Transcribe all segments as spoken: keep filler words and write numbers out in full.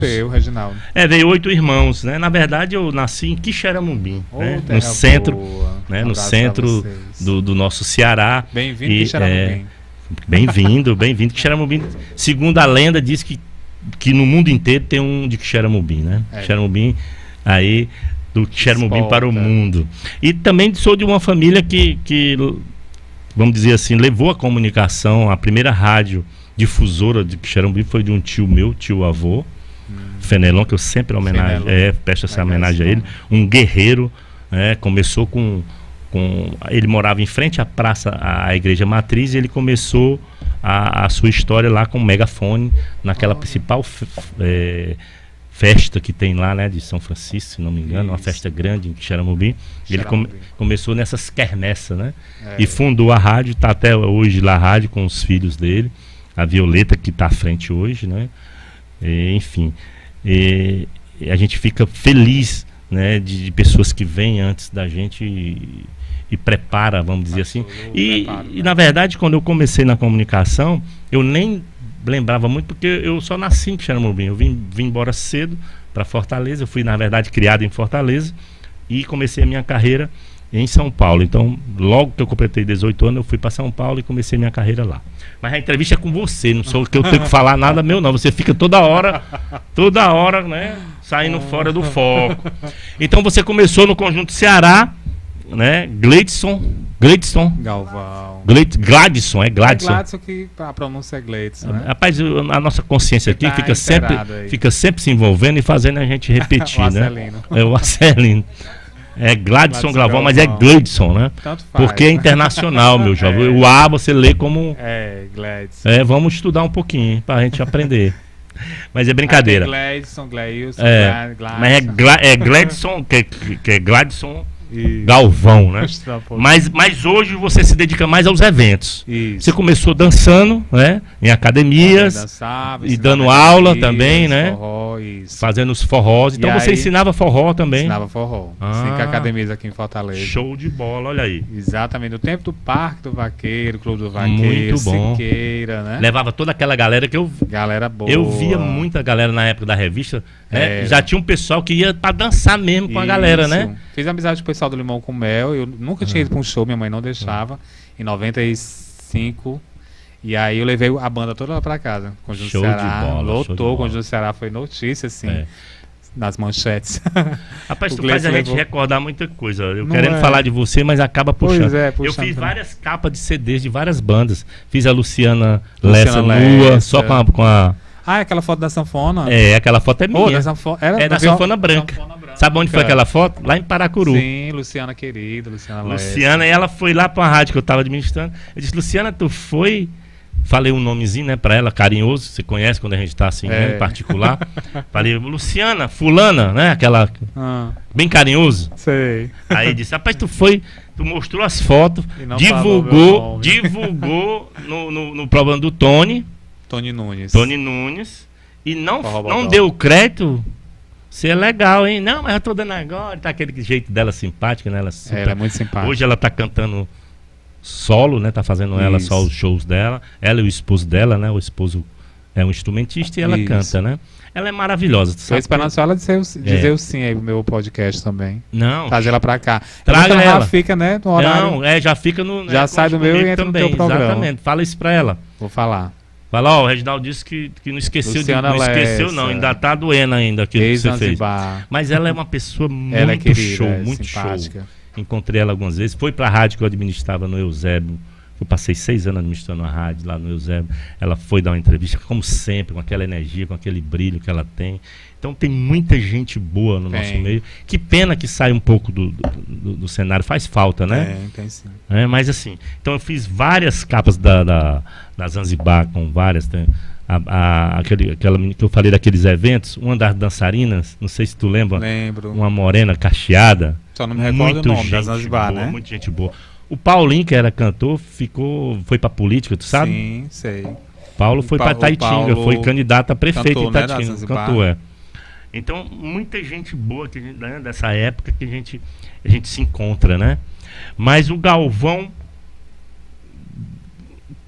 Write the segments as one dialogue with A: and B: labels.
A: Eu, Reginaldo.
B: É, veio oito irmãos, né? Na verdade, eu nasci em Quixeramobim,
A: Oh,
B: né?
A: terra
B: No centro,
A: boa.
B: né?
A: Um
B: No
A: abraço
B: centro
A: pra vocês.
B: do, do nosso Ceará.
A: Bem-vindo,
B: E,
A: Quixeramobim.
B: Bem-vindo, bem-vindo. Quixeramobim, segundo a lenda, diz que, que no mundo inteiro tem um de Quixeramobim, né?
A: É.
B: Quixeramobim, aí, do Quixeramobim para o
A: Exporta.
B: mundo. E também sou de uma família que, que, vamos dizer assim, levou a comunicação, a primeira rádio difusora de Quixeramobim foi de um tio meu, tio avô, hum. Fenelon, que eu sempre homenagem, é, presto essa homenagem a ele, um guerreiro, né? Começou com... Com, ele morava em frente à praça, à igreja matriz, e ele começou a, a sua história lá com o megafone, naquela oh. principal é, festa que tem lá, né, de São Francisco, se não me engano, Isso. uma festa grande em Quixeramobim. Ele come, começou nessas quermessas, né, é. e fundou a rádio, está até hoje lá a rádio com os filhos dele, a Violeta, que está à frente hoje, né, e, enfim, e, e a gente fica feliz, né, de, de pessoas que vêm antes da gente e, e prepara, vamos dizer assim. E, preparo, e na verdade, quando eu comecei na comunicação, eu nem lembrava muito, porque eu só nasci em Quixeramobim. Eu vim, vim embora cedo para Fortaleza. Eu fui, na verdade, criado em Fortaleza e comecei a minha carreira em São Paulo. Então, logo que eu completei dezoito anos, eu fui para São Paulo e comecei minha carreira lá. Mas a entrevista é com você, não sou que eu tenho que falar nada meu, não. Você fica toda hora, toda hora, né, saindo fora do foco. Então, você começou no Conjunto Ceará, né, Gleidson, Gleidson
A: Galvão.
B: Gleit, Gladson, é Gladson.
A: É Gladson que a pronúncia é Gleidson, né?
B: Rapaz, a nossa consciência aqui
A: tá
B: fica sempre, fica sempre se envolvendo e fazendo a gente repetir,
A: o
B: né?
A: Arcelino.
B: É o Arcelino. É Gladson Galvão, mas é Gleidson, né?
A: Tanto faz.
B: Porque é internacional, meu jovem.
A: É.
B: O A você lê como...
A: É, Gladson.
B: É, vamos estudar um pouquinho pra gente aprender. Mas é brincadeira.
A: É Gladson, Gleilson,
B: é,
A: Gladson.
B: Mas é, Gla é Gladson, que, que é Gladson
A: Isso.
B: Galvão, né? Mas, mas hoje você se dedica mais aos eventos.
A: Isso.
B: Você começou dançando, né? Em academias.
A: Dançava,
B: e dando aula também, né?
A: Forró, isso.
B: Fazendo os forrós. Então
A: e
B: você
A: aí,
B: ensinava forró também?
A: Ensinava forró.
B: Ah,
A: Cinco academias aqui em Fortaleza.
B: Show de bola, olha aí.
A: Exatamente. No tempo do Parque do Vaqueiro, Clube do Vaqueiro,
B: muito bom.
A: Siqueira, né?
B: Levava toda aquela galera que eu...
A: Galera boa.
B: Eu via muita galera na época da revista, né? Já tinha um pessoal que ia pra dançar mesmo com Isso. a galera, né?
A: Fiz amizade com o pessoal do Limão com Mel. Eu nunca tinha ido para um show, minha mãe não deixava. Em noventa e cinco. E aí eu levei a banda toda lá para casa. Conjunto
B: show
A: Ceará.
B: De bola,
A: lotou, o Conjunto Ceará foi notícia, assim. É. Nas manchetes.
B: Rapaz, tu faz a gente levou... recordar muita coisa. Eu
A: não
B: querendo
A: é.
B: falar de você, mas acaba puxando.
A: Pois é, puxando
B: eu fiz
A: também.
B: várias capas de C Ds de várias bandas. Fiz a Luciana,
A: Luciana
B: Lessa nua,
A: Lessa.
B: só com a, com a...
A: Ah, é aquela foto da sanfona?
B: É, aquela foto é minha.
A: Oh, da sanfona... Era
B: é da sanfona branca. sanfona branca. Sabe onde foi aquela foto? Lá em Paracuru.
A: Sim, Luciana querida, Luciana
B: Luciana, e ela foi lá pra uma rádio que eu tava administrando. Eu disse, Luciana, tu foi... Falei um nomezinho, né, pra ela, carinhoso. Você conhece quando a gente tá assim, é. né, em particular. Falei, Luciana, fulana, né, aquela... Ah. Bem carinhoso.
A: Sei.
B: Aí disse, rapaz, tu foi... Tu mostrou as fotos, divulgou, divulgou no, no, no programa do Tony.
A: Tony Nunes.
B: Tony Nunes. E não, não deu crédito. Você é legal, hein? Não, mas eu tô dando agora. Tá aquele jeito dela simpática, né? Ela, super...
A: é, ela é muito simpática.
B: Hoje ela tá cantando solo, né? Tá fazendo Isso. ela só os shows dela. Ela e o esposo dela, né? O esposo é um instrumentista e ela Isso. canta, né? Ela é maravilhosa.
A: Tô esperando só ela dizer, dizer é. o sim aí pro meu podcast também.
B: Não.
A: Trazer ela pra cá.
B: Traga ela.
A: Já fica, né? No horário.
B: Não, é, já fica no...
A: Já
B: né,
A: sai do meu e entra também, no teu programa.
B: Exatamente. Fala isso pra ela.
A: Vou falar.
B: Fala, ó, o Reginaldo disse que, que não esqueceu de, não esqueceu Lessa. Não, ainda tá doendo ainda aquilo que você fez. Mas ela é uma pessoa muito ela é querida, show, é muito simpática. Show. Encontrei ela algumas vezes, foi pra rádio que eu administrava no Eusébio. Eu passei seis anos administrando a rádio lá no Eusébio. Ela foi dar uma entrevista, como sempre, com aquela energia, com aquele brilho que ela tem. Então tem muita gente boa no tem. nosso meio. Que pena que sai um pouco do, do, do, do cenário, faz falta, né?
A: É, tem sim.
B: É, mas assim, então eu fiz várias capas da, da, da Zanzibar, com várias. Tem, a, a, aquele, aquela que eu falei daqueles eventos, uma das dançarinas, não sei se tu lembra.
A: Lembro.
B: Uma morena cacheada.
A: Só não me recordo o nome da Zanzibar,
B: boa,
A: né?
B: Muita gente boa. O Paulinho, que era cantor, ficou, foi pra política, tu sabe?
A: Sim, sei.
B: Paulo foi para Taitinga, foi candidato a prefeito
A: cantor,
B: em Taitinga. Né, cantor, é. Então, muita gente boa que, né, dessa época que a gente, a gente se encontra, né? Mas o Galvão,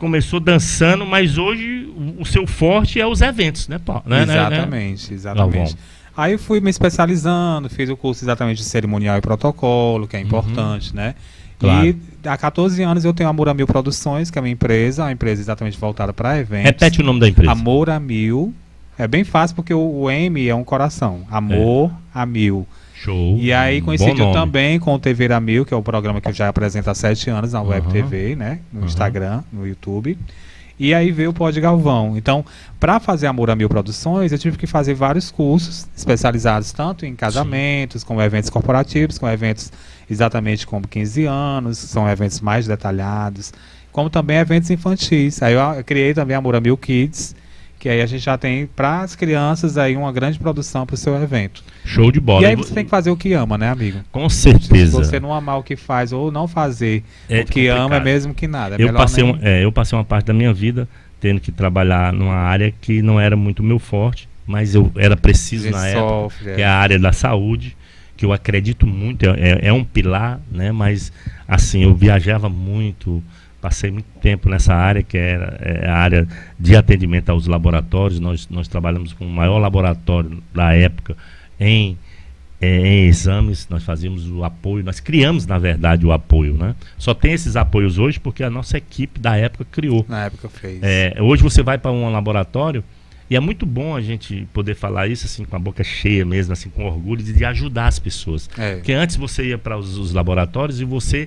B: começou dançando, mas hoje o, o seu forte é os eventos, né, Paulo? Né,
A: exatamente,
B: né?
A: exatamente. Aí eu fui me especializando, fiz o curso exatamente de cerimonial e protocolo, que é importante, uhum. né? Claro. E há quatorze anos eu tenho a Amor a Mil Produções, que é a minha empresa, uma empresa exatamente voltada para eventos.
B: Repete o nome da empresa.
A: Amor a Mil. É bem fácil porque o, o M é um coração. Amor é. a Mil.
B: Show.
A: E aí coincidiu também com o T V a Mil, que é o programa que eu já apresento há sete anos na uhum. Web T V, né? No uhum. Instagram, no YouTube. E aí veio o Pod Galvão. Então, para fazer Amor a Mil Produções, eu tive que fazer vários cursos especializados tanto em casamentos, Sim. como eventos corporativos, com eventos exatamente como quinze anos, são eventos mais detalhados, como também eventos infantis. Aí eu, eu criei também Amor a Mil Kids, que aí a gente já tem para as crianças aí uma grande produção para o seu evento.
B: Show de bola.
A: E aí você tem que fazer o que ama, né, amigo?
B: Com certeza.
A: Se você não amar o que faz ou não fazer
B: é
A: o que complicado. ama, é mesmo que nada. É
B: eu, passei um, é, eu passei uma parte da minha vida tendo que trabalhar numa área que não era muito meu forte, mas eu era preciso na
A: sofre,
B: época,
A: é.
B: que é a área da saúde, que eu acredito muito, é, é um pilar, né? Mas assim, eu viajava muito, passei muito tempo nessa área, que era é, a área de atendimento aos laboratórios. Nós, nós trabalhamos com o maior laboratório da época em, é, em exames. Nós fazíamos o apoio, nós criamos, na verdade, o apoio, né? Só tem esses apoios hoje porque a nossa equipe da época criou.
A: Na época fez.
B: É, hoje você vai para um laboratório e é muito bom a gente poder falar isso assim, com a boca cheia mesmo, assim, com orgulho de, de ajudar as pessoas. É. Porque antes você ia para os, os laboratórios e você...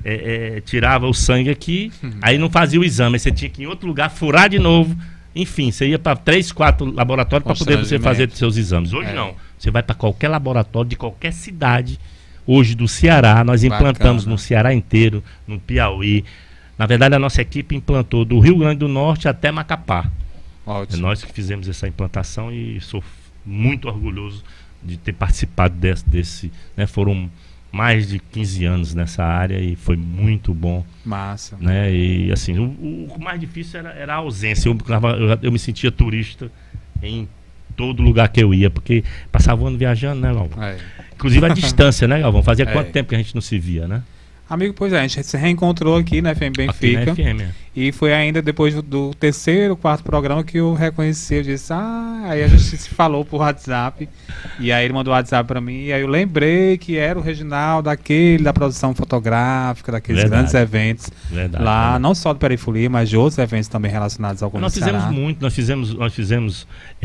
B: É, é, tirava o sangue aqui, uhum. aí não fazia o exame, aí você tinha que ir em outro lugar furar de novo. Enfim, você ia para três, quatro laboratórios para poder você fazer seus exames. Hoje é. não, você vai para qualquer laboratório de qualquer cidade. Hoje do Ceará, nós Bacana. implantamos no Ceará inteiro, no Piauí. Na verdade, a nossa equipe implantou do Rio Grande do Norte até Macapá.
A: Ótimo.
B: É nós que fizemos essa implantação e sou muito orgulhoso de ter participado desse, desse né, foram mais de quinze anos nessa área e foi muito bom.
A: Massa.
B: Né? E assim, o, o mais difícil era, era a ausência. Eu, eu, eu me sentia turista em todo lugar que eu ia, porque passava o ano viajando, né, Galvão? É. Inclusive a distância, né, Galvão? Fazia é. quanto tempo que a gente não se via, né?
A: Amigo, pois é, a gente se reencontrou aqui na F M Benfica.
B: Aqui na F M, é.
A: E foi ainda depois do, do terceiro, quarto programa que eu reconheci. Eu disse, ah, aí a gente se falou por WhatsApp. E aí ele mandou o WhatsApp pra mim. E aí eu lembrei que era o Reginaldo, daquele da produção fotográfica, daqueles verdade. grandes eventos. Verdade, lá, verdade. Não só do Perifolia, mas de outros eventos também relacionados ao Comércio.
B: Nós fizemos Ceará. muito, nós fizemos, nós fizemos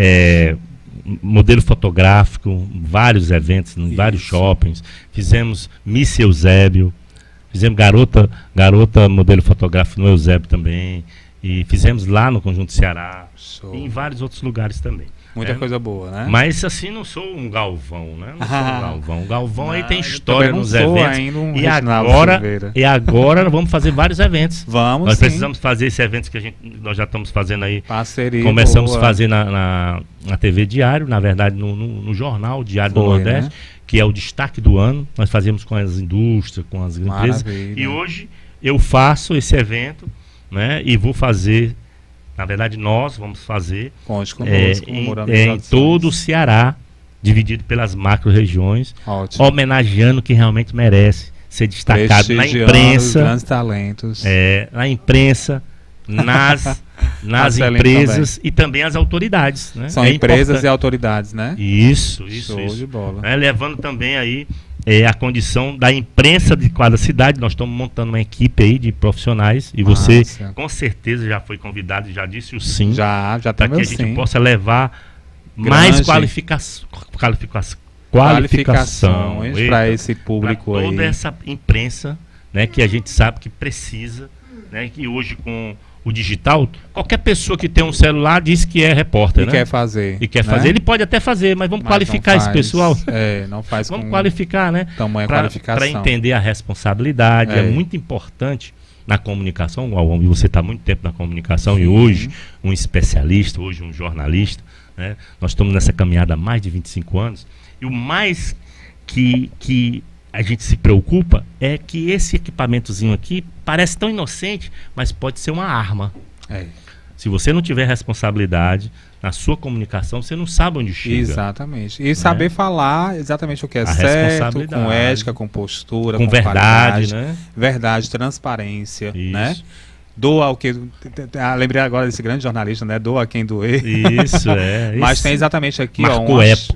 B: é, modelo fotográfico, vários eventos, em vários shoppings. Fizemos Miss Eusébio. Fizemos garota, garota modelo fotográfico no Eusébio também. E fizemos lá no Conjunto Ceará. Show. E em vários outros lugares também.
A: Muita
B: é,
A: coisa boa, né?
B: Mas assim, não sou um Galvão, né? Não sou um Galvão. O Galvão não, aí tem história nos
A: sou
B: eventos.
A: Ainda um
B: e, agora, e agora nós vamos fazer vários eventos.
A: Vamos,
B: Nós
A: sim.
B: precisamos fazer esses eventos que a gente, nós já estamos fazendo aí.
A: Parceria
B: Começamos
A: boa.
B: a fazer na, na, na T V Diário, na verdade no, no, no jornal Diário
A: Foi,
B: do Nordeste. Né? Que é o destaque do ano. Nós fazemos com as indústrias, com as empresas.
A: Maravilha.
B: E hoje eu faço esse evento, né? E vou fazer, na verdade nós vamos fazer
A: Conte conosco,
B: é, em, é, em todo o Ceará, dividido pelas macro-regiões, homenageando quem realmente merece ser destacado na imprensa.
A: Grandes talentos.
B: É, na imprensa, nas, nas empresas também. E também as autoridades. Né?
A: São
B: é
A: empresas
B: importante.
A: e autoridades, né?
B: Isso, isso,
A: Show
B: isso.
A: de bola.
B: É, levando também aí é, a condição da imprensa de cada cidade. Nós estamos montando uma equipe aí de profissionais e
A: Nossa.
B: você com certeza já foi convidado e já disse o sim.
A: Já, já
B: para que a gente sim. possa levar Grande. mais qualificação, qualificação, qualificação
A: para esse público
B: pra
A: aí.
B: Toda essa imprensa, né, que a gente sabe que precisa, né, que hoje com o digital, qualquer pessoa que tem um celular diz que é repórter,
A: e
B: né?
A: quer fazer.
B: E quer
A: né?
B: fazer. Ele pode até fazer, mas vamos mas qualificar faz, esse pessoal.
A: É, não faz
B: Vamos
A: com
B: qualificar, né?
A: Tamanha
B: pra,
A: qualificação.
B: Para entender a responsabilidade. É. é muito importante na comunicação, e você está há muito tempo na comunicação, Sim. e hoje um especialista, hoje um jornalista, né? Nós estamos nessa caminhada há mais de vinte e cinco anos, e o mais que... que a gente se preocupa é que esse equipamentozinho aqui parece tão inocente, mas pode ser uma arma.
A: É.
B: Se você não tiver responsabilidade na sua comunicação, você não sabe onde chega.
A: Exatamente. E né? saber falar exatamente o que é
B: a
A: certo, com ética, com postura,
B: com,
A: com
B: verdade, né?
A: Verdade, transparência,
B: Isso.
A: né? doa o que... Ah, lembrei agora desse grande jornalista, né? Doa quem doer.
B: Isso, é.
A: Mas
B: Isso.
A: tem exatamente aqui,
B: Marcou
A: ó, uma,
B: época.